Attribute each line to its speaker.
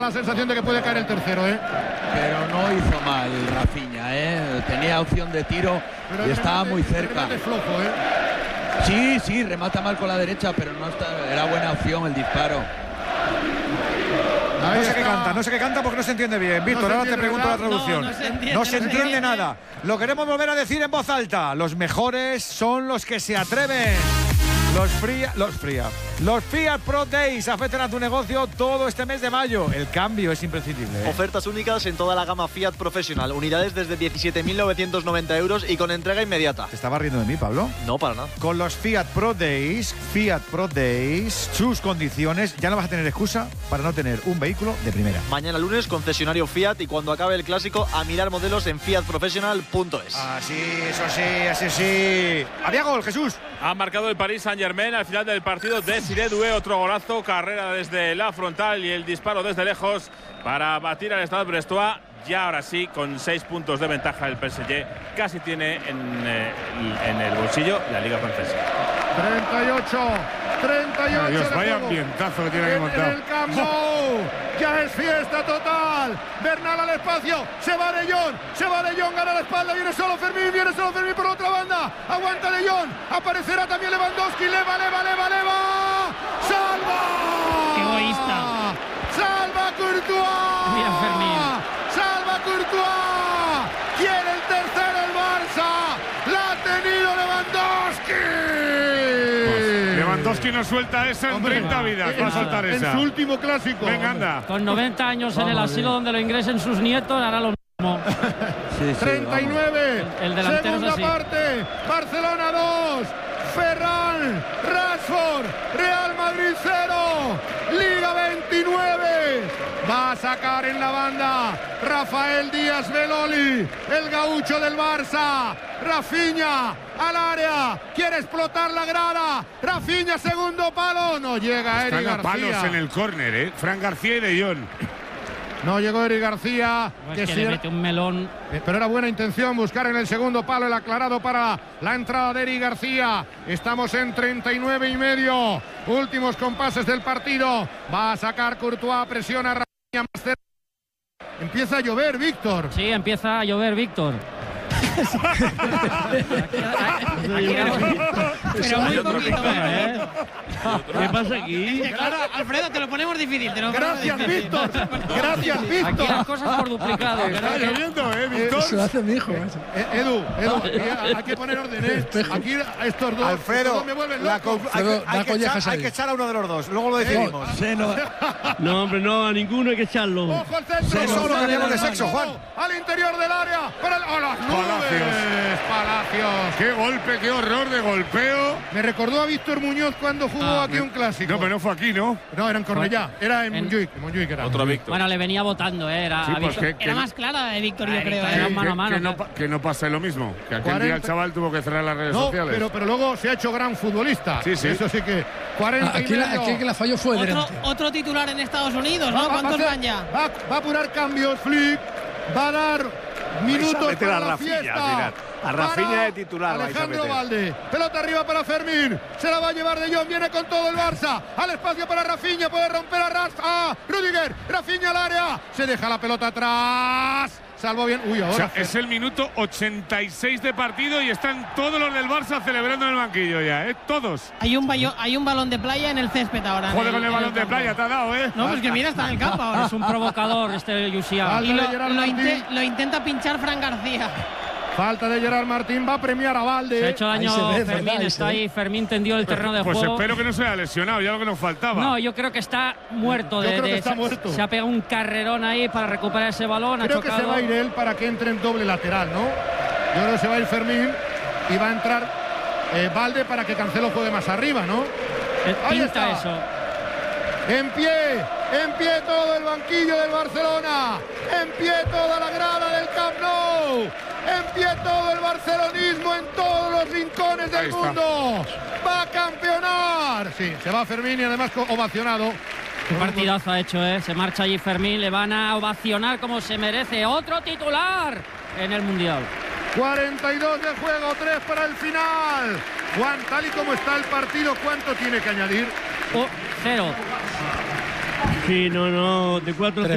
Speaker 1: La sensación de que puede caer el tercero,
Speaker 2: Pero no hizo mal Rafinha, tenía opción de tiro y estaba muy cerca.
Speaker 1: Es flojo,
Speaker 2: Sí, remata mal con la derecha, pero no era buena opción el disparo.
Speaker 3: No sé qué canta porque no se entiende bien. Víctor, ahora te pregunto la traducción. No se entiende nada. Lo queremos volver a decir en voz alta. Los mejores son los que se atreven. Los Fiat Pro Days afectan a tu negocio todo este mes de mayo. El cambio es imprescindible.
Speaker 4: Ofertas únicas en toda la gama Fiat Professional. Unidades desde 17.990 euros y con entrega inmediata.
Speaker 3: ¿Te estaba riendo de mí, Pablo?
Speaker 4: No, para nada.
Speaker 3: Con los Fiat Pro Days, sus condiciones, ya no vas a tener excusa para no tener un vehículo de primera.
Speaker 4: Mañana lunes, concesionario Fiat, y cuando acabe el clásico, a mirar modelos en fiatprofessional.es.
Speaker 3: Así sí. Había gol, Jesús.
Speaker 5: Ha marcado el Paris Saint-Germain al final del partido. Desiré Doué, otro golazo, carrera desde la frontal y el disparo desde lejos para batir al Stade Brestois. Ya ahora sí, con 6 puntos de ventaja el PSG, casi tiene en el bolsillo la Liga Francesa.
Speaker 1: 38.
Speaker 6: Dios, vaya ambientazo que tiene que montar.
Speaker 1: En el Camp Nou, ya es fiesta total. Bernal al espacio, se va De Jong, gana la espalda, viene solo Fermín por otra banda. Aguanta De Jong, aparecerá también Lewandowski, leva. ¡Salva!
Speaker 7: ¡Qué egoísta!
Speaker 1: ¡Salva Courtois!
Speaker 7: Mira Fermín.
Speaker 1: ¡Salva Courtois! ¡Quiere el tercero el Barça! ¡La ha tenido Lewandowski!
Speaker 6: Lewandowski no suelta esa en 30 vidas. Va a soltar esa.
Speaker 1: En su último clásico.
Speaker 6: Venga, anda.
Speaker 7: Con 90 años en el asilo donde lo ingresen sus nietos, hará lo mismo.
Speaker 2: Sí,
Speaker 1: 39.
Speaker 7: El delantero
Speaker 1: segunda
Speaker 7: es así.
Speaker 1: parte. Barcelona 2. Ferran, Rashford, Real Madrid 0, Liga 29. Va a sacar en la banda Rafael Díaz Beloli, el gaucho del Barça. Rafinha al área, quiere explotar la grada. Rafinha, segundo palo, no llega Eric
Speaker 6: Están a
Speaker 1: García.
Speaker 6: palos en el córner, Fran García y De Jong.
Speaker 1: No llegó Eric García.
Speaker 7: Es que le mete un melón.
Speaker 1: Pero era buena intención buscar en el segundo palo el aclarado para la entrada de Eric García. Estamos en 39 y medio. Últimos compases del partido. Va a sacar Courtois, presiona Rafinha más cerca. Empieza a llover, Víctor.
Speaker 7: Sí, empieza a llover, Víctor.
Speaker 8: Pero muy poquito,
Speaker 7: ¿Qué pasa aquí?
Speaker 8: Claro, Alfredo, te lo ponemos difícil.
Speaker 1: Gracias, Víctor. Gracias, Víctor.
Speaker 7: Aquí las cosas por duplicado.
Speaker 6: Está lloviendo, Víctor.
Speaker 9: Eso lo hace mi hijo.
Speaker 1: Edu, hay que poner orden, Aquí a estos dos.
Speaker 3: Alfredo,
Speaker 1: me vuelven loco.
Speaker 3: hay que echar a uno de los dos. Luego lo decidimos.
Speaker 9: No, hombre, no, a ninguno hay que echarlo.
Speaker 1: Ojo al centro.
Speaker 3: Solo cambiamos de sexo, Juan.
Speaker 1: Al interior del área. Para las nubes. Palacios.
Speaker 6: Qué golpe, qué horror de golpeo.
Speaker 1: Me recordó a Víctor Muñoz cuando jugó aquí un clásico.
Speaker 6: No, pero no fue aquí, ¿no?
Speaker 1: No, era en Cornellá. Era en Montjuic. Era.
Speaker 5: Otro Víctor.
Speaker 7: Bueno, le venía votando, era.
Speaker 6: Sí, pues
Speaker 8: Era más clara de Víctor, yo creo.
Speaker 7: Era mano a mano.
Speaker 6: Que no pase lo mismo. Que aquel
Speaker 1: 40.
Speaker 6: día el chaval tuvo que cerrar las redes
Speaker 1: No,
Speaker 6: sociales.
Speaker 1: pero luego se ha hecho gran futbolista.
Speaker 6: Sí.
Speaker 1: Eso sí que 40 y
Speaker 9: Aquí
Speaker 1: medio.
Speaker 9: que la falló fue delante.
Speaker 8: Otro titular en Estados Unidos, ¿no? ¿Cuántos van ya?
Speaker 1: Va a apurar cambios, Flick. Va a dar minutos
Speaker 10: meter
Speaker 1: para
Speaker 10: a
Speaker 1: la
Speaker 10: Rafinha,
Speaker 1: fiesta.
Speaker 10: al final. A Rafinha
Speaker 1: Para
Speaker 10: de titular vais a
Speaker 1: Alejandro
Speaker 10: meter.
Speaker 1: Valde. Pelota arriba para Fermín. Se la va a llevar De Jong. Viene con todo el Barça. Al espacio para Rafinha. Puede romper a Rudiger. Rafinha al área. Se deja la pelota atrás. Salvó bien. Uy, ahora.
Speaker 6: O sea, es el minuto 86 de partido y están todos los del Barça celebrando en el banquillo ya, Todos.
Speaker 8: Hay un balón de playa en el césped ahora.
Speaker 6: Joder con el balón de playa, te ha dado,
Speaker 8: No, pues que mira, está en el campo ahora.
Speaker 7: Es un provocador este Yusia.
Speaker 1: Falta
Speaker 8: Y
Speaker 1: de Gerard Martín.
Speaker 8: lo intenta pinchar Fran García.
Speaker 1: Falta de Gerard Martín. Va a premiar a Valde.
Speaker 7: Se ha hecho daño
Speaker 9: Ahí se ve,
Speaker 7: Fermín,
Speaker 9: ¿verdad?
Speaker 7: está ahí. Fermín tendió el terreno de
Speaker 6: Pues
Speaker 7: juego.
Speaker 6: espero que no se haya lesionado, ya lo que nos faltaba.
Speaker 7: No, yo creo que está muerto.
Speaker 1: Yo creo que está muerto.
Speaker 7: Se ha pegado un carrerón ahí para recuperar ese balón.
Speaker 1: Creo
Speaker 7: ha
Speaker 1: que
Speaker 7: chocado.
Speaker 1: se va a ir él para que entre en doble lateral, ¿no? Yo creo que se va a ir Fermín y va a entrar Valde para que Cancelo juegue más arriba, ¿no? Ahí
Speaker 7: Pinta
Speaker 1: está.
Speaker 7: eso.
Speaker 1: En pie todo el banquillo del Barcelona, en pie toda la grada del Camp Nou, en pie todo el barcelonismo en todos los rincones del mundo. Va a campeonar. Sí, se va Fermín y además ovacionado.
Speaker 7: Qué partidazo ha hecho, Se marcha allí Fermín, le van a ovacionar como se merece. Otro titular en el Mundial.
Speaker 1: 42 de juego, 3 para el final. Juan, tal y como está el partido, ¿cuánto tiene que añadir?
Speaker 7: 0.
Speaker 9: Sí, no, de 4